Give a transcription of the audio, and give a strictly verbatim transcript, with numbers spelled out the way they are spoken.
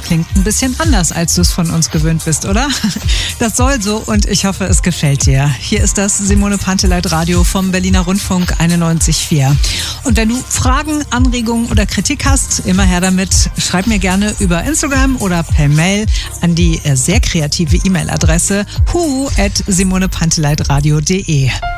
klingt ein bisschen anders, als du es von uns gewöhnt bist, oder? Das soll so und ich hoffe, es gefällt dir. Hier ist das Simone Panteleit Radio vom Berliner Rundfunk einundneunzig Komma vier. Und wenn du Fragen, Anregungen oder Kritik hast, immer her damit. Schreib mir gerne über Instagram oder per Mail an die sehr kreative E-Mail-Adresse huhu at simonepanteleitradio punkt de.